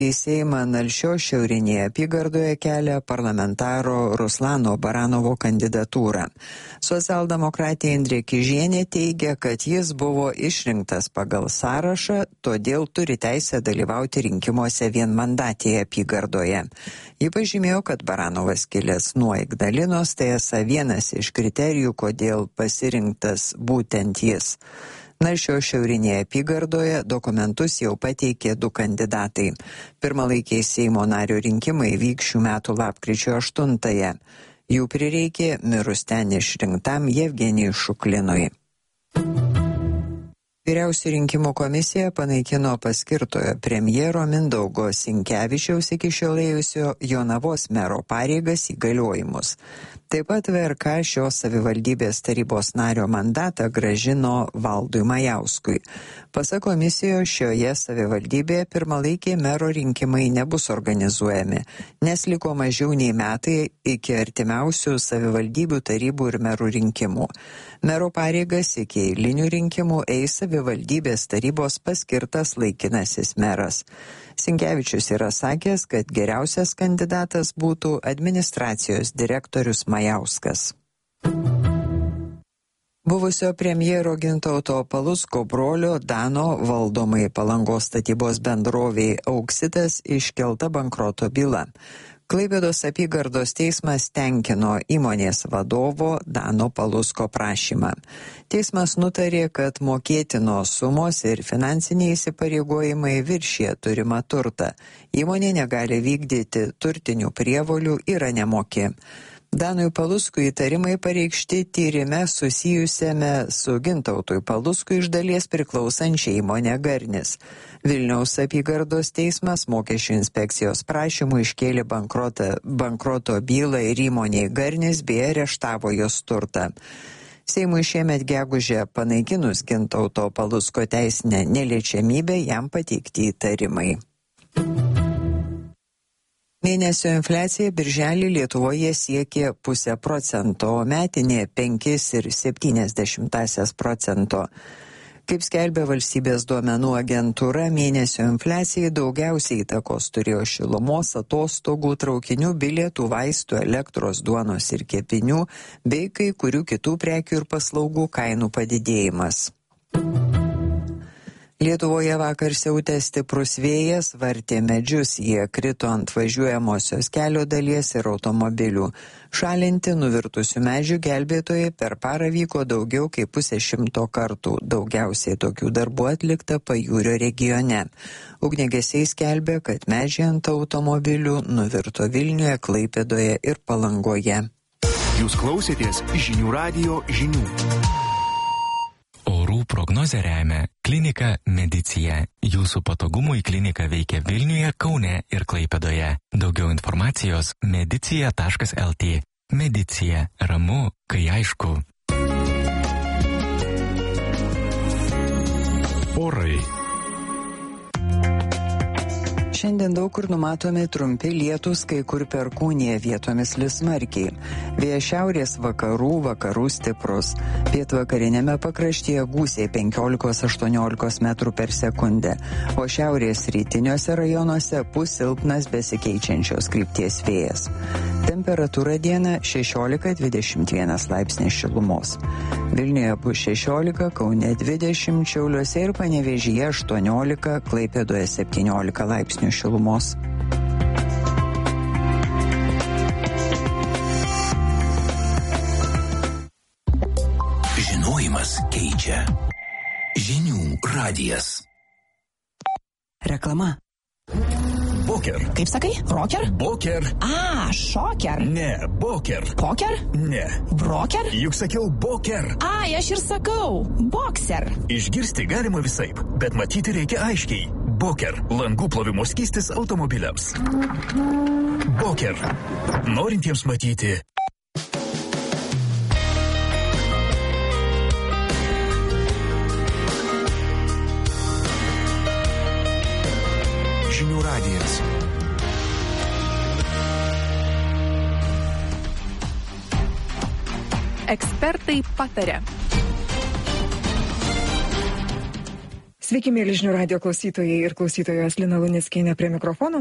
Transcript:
Į Seimą Nalšios šiaurinėje apygardoje kelia parlamentaro Ruslano Baranovo kandidatūrą. Socialdemokratė Indrė Kižienė teigia, kad jis buvo išrinktas pagal sąrašą, todėl turi teisę dalyvauti rinkimuose vienmandatėje apygardoje. Ji pažymėjo, kad Baranovas kilęs nuo Ignalinos, tai esą vienas iš kriterijų, kodėl pasirinktas būtent jis. Nalšios šiaurinėje apygardoje dokumentus jau pateikė 2 kandidatai. Pirmalaikiai Seimo nario rinkimai vyks šių metų lapkričio 8-ąją. Jų prireikė mirus ten išrinktam Jevgenijui Šuklinui. Vyriausioji rinkimų komisija panaikino paskirtojo premjero Mindaugo Sinkevičiaus iki šiol ėjusio Jonavos mero pareigas įgaliojimus. Taip pat VRK šios savivaldybės tarybos nario mandatą grąžino Valdui Majauskui. Pasak komisijos, šioje savivaldybėje pirmalaikiai mero rinkimai nebus organizuojami, nes liko mažiau nei metai iki artimiausių savivaldybių tarybų ir merų rinkimų. Mero pareigas iki eilinių rinkimų eis savivaldybės tarybos paskirtas laikinasis meras. Sinkevičius yra sakęs, kad geriausias kandidatas būtų administracijos direktorius Majauskas. Buvusio premjero Gintauto Palucko brolio Dano valdomai Palangos statybos bendrovei Auksitas iškelta bankroto byla. Klaipėdos apygardos teismas tenkino įmonės vadovo Dano Palucko prašymą. Teismas nutarė, kad mokėtinos sumos ir finansiniai įsipareigojimai viršija turimą turtą. Įmonė negali vykdyti turtinių prievolių, yra nemoki. Danui Paluckui įtarimai pareikšti tyrime susijusiame su Gintautui Paluckui iš dalies priklausančia įmonė Garnis. Vilniaus apygardos teismas mokesčių inspekcijos prašymų iškėlė bankroto bylą ir įmoniai Garnis bei areštavo jos turtą. Seimui šiemet gegužę panaikinus Gintauto Palucko teisinę neliečiamybę jam pateikti įtarimai. Mėnesio infliacija birželį Lietuvoje siekė 0,5%, o metinė 5,7%. Kaip skelbia valstybės duomenų agentūra, mėnesio infliacijai daugiausiai įtakos turėjo šilumos, atostogų, traukinių bilietų, vaistų, elektros, duonos ir kepinių, bei kai kurių kitų prekių ir paslaugų kainų padidėjimas. Lietuvoje vakar siautė stiprus vėjas, vartė medžius, jie krito ant važiuojamosios kelio dalies ir automobilių. Šalinti nuvirtusių medžių gelbėtojai per parą vyko daugiau kaip 100 kartų. Daugiausiai tokių darbų atlikta Pajūrio regione. Ugniagesiai skelbė, kad medžiai ant automobilių nuvirto Vilniuje, Klaipėdoje ir Palangoje. Jūs klausėtės Žinių radijo žinių. Orų prognozę remia Klinika Medicija. Jūsų patogumui klinika veikia Vilniuje, Kaune ir Klaipėdoje. Daugiau informacijos medicija.lt. Medicija. Ramu, kai aišku. Orai. Šiandien daug kur numatomi trumpi lietūs, kai kur perkūnija, vietomis lis smarkiai. Vėjas šiaurės vakarų stiprus. Pietvakarinėme pakraštyje gūsiai 15-18 metrų per sekundę, o šiaurės rytiniuose rajonuose pūs silpnas besikeičiančios krypties vėjas. Temperatūra dieną 16-21 laipsniai šilumos. Vilniuje bus 16, Kaune 20, Šiauliuose ir Panevėžyje 18, Klaipėdoje 17 laipsnių šilumos. Žinojimas keičia. Žinių radijas. Reklama. Boker. Kaip sakai? Rocker? Boker. Šoker. Ne, boker. Poker? Ne. Broker? Juk sakiau boker. Aš ir sakau. Boxer. Išgirsti galima visaip, bet matyti reikia aiškiai. Boker. Langų plovimo skystis automobiliams. Boker. Norintiems matyti. Žinių radijas. Ekspertai pataria. Sveiki, mėly žinių radijo klausytojai ir klausytojos, Lina Luneckienė prie mikrofono.